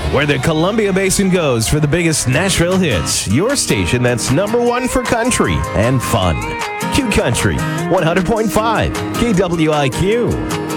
where the Columbia Basin goes for the biggest Nashville hits. Your station that's #1 for country and fun. Q Country 100.5 KWIQ.